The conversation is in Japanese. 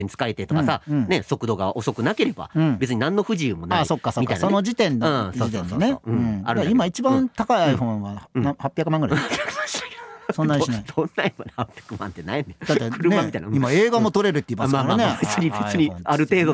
に使えてとかさ、ね、速度が遅くなければ別に何の不自由もないあ、そっかそっか、 みたいなね。 その時点でね。 あるんだけど今一番高い iPhone は800万ぐらい。そんなにしない。 どんな今800万ってないねん。 だって車みたいな。 今映画も撮れるって言いますからね。 別にある程度